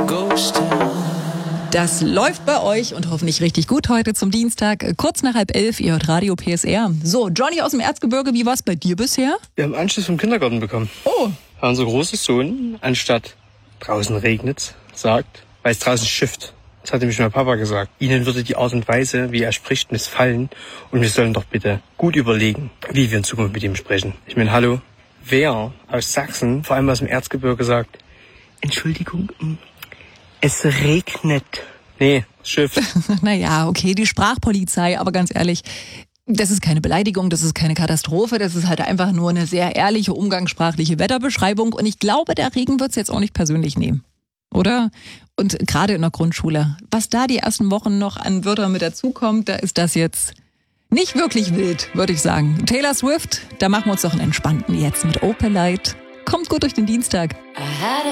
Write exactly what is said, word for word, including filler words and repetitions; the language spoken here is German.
Das läuft bei euch und hoffentlich richtig gut heute zum Dienstag, kurz nach halb elf, ihr hört Radio P S R. So, Johnny aus dem Erzgebirge, wie war's bei dir bisher? Wir haben Anschluss vom Kindergarten bekommen. Oh. Weil unser großer Sohn, anstatt draußen regnet's, sagt, weil es draußen schifft. Das hat nämlich mein Papa gesagt. Ihnen würde die Art und Weise, wie er spricht, missfallen. Und wir sollen doch bitte gut überlegen, wie wir in Zukunft mit ihm sprechen. Ich meine, hallo, wer aus Sachsen, vor allem aus dem Erzgebirge, sagt, Entschuldigung, es regnet. Nee, schifft. Naja, okay, die Sprachpolizei, aber ganz ehrlich, das ist keine Beleidigung, das ist keine Katastrophe, das ist halt einfach nur eine sehr ehrliche, umgangssprachliche Wetterbeschreibung. Und ich glaube, der Regen wird's jetzt auch nicht persönlich nehmen. Oder? Und gerade in der Grundschule, was da die ersten Wochen noch an Wörtern mit dazukommt, da ist das jetzt nicht wirklich wild, würde ich sagen. Taylor Swift, da machen wir uns doch einen entspannten jetzt mit Opalite. Kommt gut durch den Dienstag.